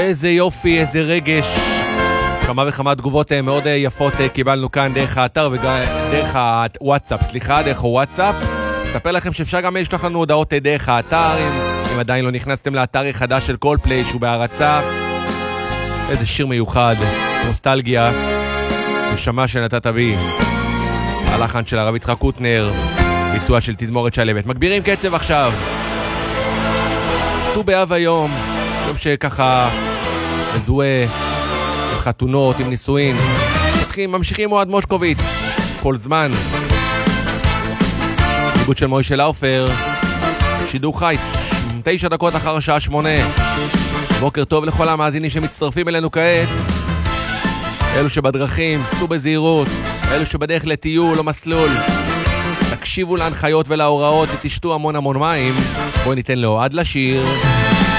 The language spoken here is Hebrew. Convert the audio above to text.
איזה יופי, איזה רגש. כמה וכמה תגובות מאוד יפות קיבלנו כאן דרך האתר ודרך הוואטסאפ, דרך הוואטסאפ. אספר לכם שאפשר גם לשלוח לנו הודעות דרך האתר, אם עדיין לא נכנסתם לאתר החדש של קולפליי שהוא בהרצה. איזה שיר מיוחד, נוסטלגיה, נשמה שנתת בי. הלחן של הרב יצחק קוטנר, ביצוע של תזמורת שלבת. מגבירים קצב עכשיו. ט"ו באב היום, יום שככה מזוהה עם חתונות, עם נישואין. ממשיכים מועד מושקוביץ, כל זמן. עיבוד של מוישה לאופר, שידור חי, 9 דקות אחר השעה 8. בוקר טוב לכל המאזינים שמצטרפים אלינו כעת. אלו שבדרכים, סעו בזהירות. אלו שבדרך לטיול או מסלול, תקשיבו להנחיות ולהוראות ותשתו המון מים. בואו ניתן לאוהד לשיר.